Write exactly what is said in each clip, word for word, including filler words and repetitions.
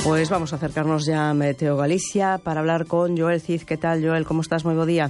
Pues vamos a acercarnos ya a Meteo Galicia para hablar con Joel Cid. ¿Qué tal, Joel? ¿Cómo estás? Moi bo día.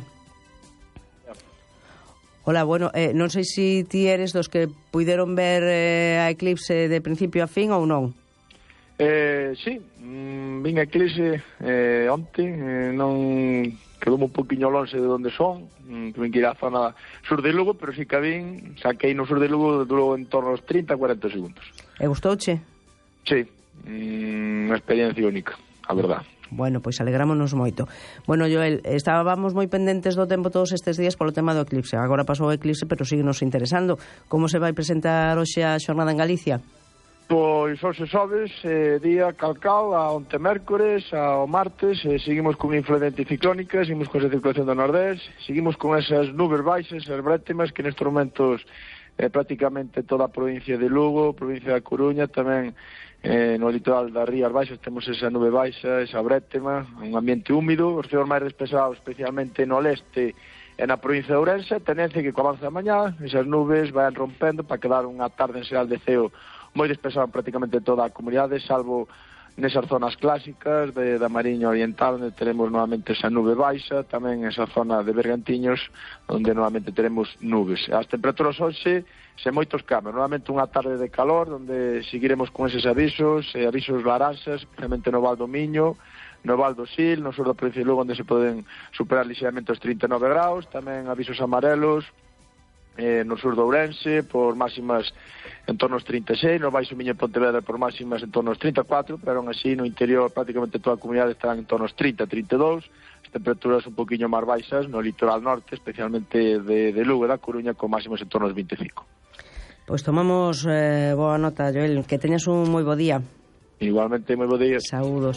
Hola, bueno, eh, non sei se ti eres dos que puideron ver eh, a eclipse de principio a fin ou non. Eh, sí, mm, vin a eclipse eh, onte, eh, non quedou un poquinho longe de onde son, mm, tuve que ir á zona sur de Lugo, pero sí que a vin, saquei no sur de Lugo, durou en torno aos trinta a cuarenta segundos. E gustouche? Sí, mm, unha experiencia única, a verdad. Bueno, pois alegrámonos moito. Bueno, Joel, estábamos moi pendentes do tempo todos estes días polo tema do eclipse. Agora pasou o eclipse, pero sigue nos interesando. Como se vai presentar hoxe a xornada en Galicia? Pois hoxe sobes, eh, día calcao, a onte mércores, ao martes, eh, seguimos con influencia anticiclónica, seguimos con esa circulación do nordés, seguimos con esas nubes baixas, esas brétemas, que nestes momentos eh, prácticamente toda a provincia de Lugo, provincia da Coruña, tamén eh, no litoral das Rías Baixas temos esa nube baixa, esa brétema, un ambiente húmido, os cielos máis despesados, especialmente no leste e na provincia de Ourense, tenencia que co avance da mañá, esas nubes vayan rompendo para quedar unha tarde en xeral de ceo moi despesado prácticamente toda a comunidade, salvo nesas zonas clásicas de, da Mariña Oriental, onde teremos novamente esa nube baixa, tamén esa zona de Bergantiños, onde novamente teremos nubes. As temperaturas hoxe, sen moitos cambios, novamente unha tarde de calor, onde seguiremos con eses avisos, eh, avisos laranxas, especialmente no Val do Miño, no Val do Sil, no sur da provincia de Lugo, onde se poden superar lixeiramente os trinta e nove graus, tamén avisos amarelos, Eh, no sur de Ourense por máximas en torno aos trinta e seis, no Baixo Miño e Pontevedra por máximas en torno aos trinta e catro, pero aún así no interior prácticamente toda a comunidade estarán en torno aos trinta a trinta e dous, as temperaturas un poquinho máis baixas no litoral norte, especialmente de, de Lugo e da Coruña, con máximas en torno aos vinte e cinco. Pois tomamos eh, boa nota, Joel, que teñas un moi bo día. Igualmente, moi bo día. Saúdos.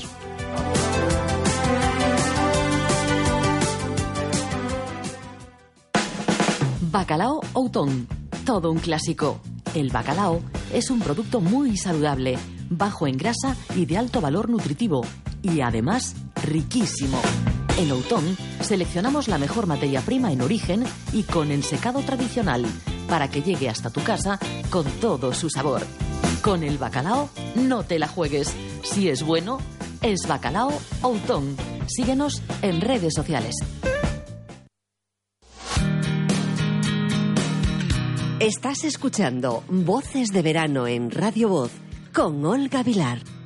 Bacalao Outón, todo un clásico. El bacalao es un producto muy saludable, bajo en grasa y de alto valor nutritivo, y además riquísimo. En Outón seleccionamos la mejor materia prima en origen y con ensecado tradicional, para que llegue hasta tu casa con todo su sabor. Con el bacalao no te la juegues. Si es bueno, es Bacalao Outón. Síguenos en redes sociales. Estás escuchando Voces de Verano en Radio Voz con Olga Vilar.